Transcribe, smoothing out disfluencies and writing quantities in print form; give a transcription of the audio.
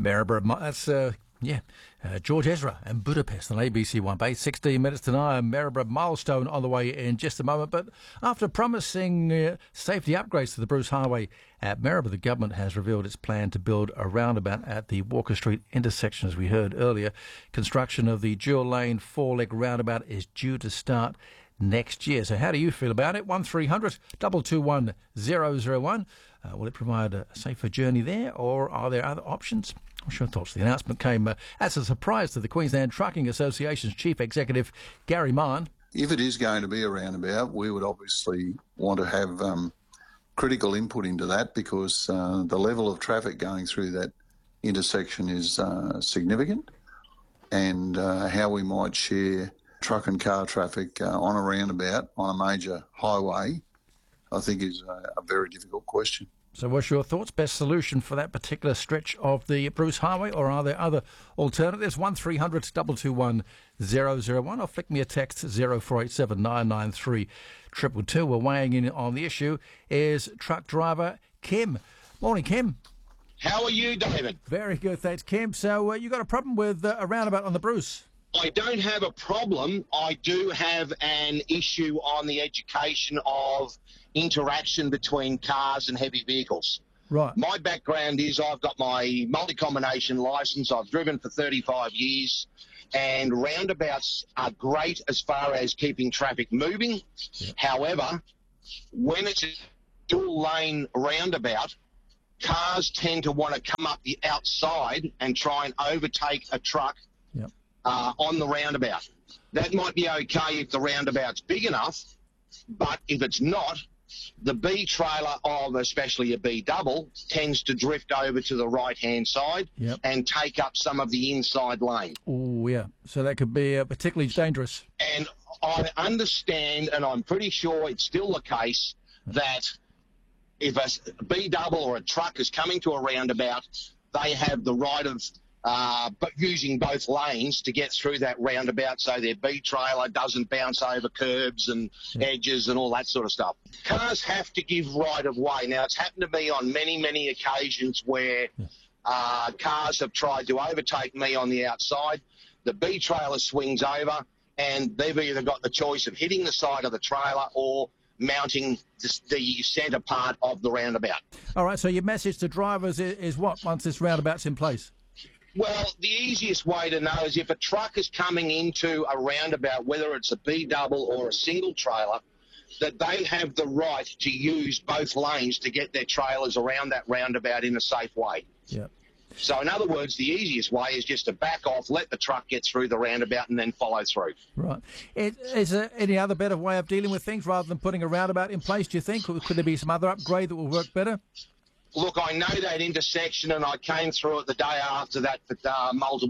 Maryborough, that's, George Ezra and Budapest on ABC One Bay. 16 minutes to 9. Maryborough milestone on the way in just a moment. But after promising safety upgrades to the Bruce Highway at Maryborough, the government has revealed its plan to build a roundabout at the Walker Street intersection, as we heard earlier. Construction of the dual-lane four-leg roundabout is due to start next year. So how do you feel about it? 1300 221 001. Will it provide a safer journey there, or are there other options? What's your thoughts? The announcement came as a surprise to the Queensland Trucking Association's Chief Executive, Gary Mahon. If it is going to be a roundabout, we would obviously want to have critical input into that, because the level of traffic going through that intersection is significant, and how we might share truck and car traffic on a roundabout on a major highway, I think is a very difficult question. So what's your thoughts? Best solution for that particular stretch of the Bruce Highway, or are there other alternatives? 1300 221 001, or flick me a text 0487 993 222. We're weighing in on the issue is truck driver Kim. Morning, Kim. How are you, David? Very good, thanks, Kim. So you got a problem with a roundabout on the Bruce? I don't have a problem. I do have an issue on the education of interaction between cars and heavy vehicles. Right. My background is I've got my multi-combination licence. I've driven for 35 years, and roundabouts are great as far as keeping traffic moving. Yep. However, when it's a dual-lane roundabout, cars tend to want to come up the outside and try and overtake a truck. Yep. On the roundabout. That might be okay if the roundabout's big enough, but if it's not, the B trailer of especially a B double tends to drift over to the right-hand side. Yep. And take up some of the inside lane. Oh, yeah. So that could be particularly dangerous. And I understand, and I'm pretty sure it's still the case, that if a B double or a truck is coming to a roundabout, they have the right of but using both lanes to get through that roundabout so their B trailer doesn't bounce over curbs and edges and all that sort of stuff. Cars have to give right of way. Now, it's happened to me on many, many occasions where cars have tried to overtake me on the outside. The B trailer swings over, and they've either got the choice of hitting the side of the trailer or mounting the centre part of the roundabout. All right, so your message to drivers is what once this roundabout's in place? Well, the easiest way to know is if a truck is coming into a roundabout, whether it's a B double or a single trailer, that they have the right to use both lanes to get their trailers around that roundabout in a safe way. Yeah. So in other words, the easiest way is just to back off, let the truck get through the roundabout and then follow through. Right. Is there any other better way of dealing with things rather than putting a roundabout in place, do you think? Could there be some other upgrade that will work better? Look, I know that intersection, and I came through it the day after that multiple